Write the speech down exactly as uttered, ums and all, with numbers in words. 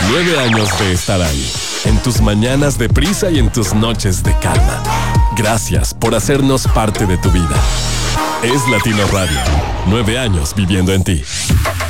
Nueve años de estar ahí, en tus mañanas de prisa y en tus noches de calma. Gracias por hacernos parte de tu vida. Es Latino Radio. Nueve años viviendo en ti.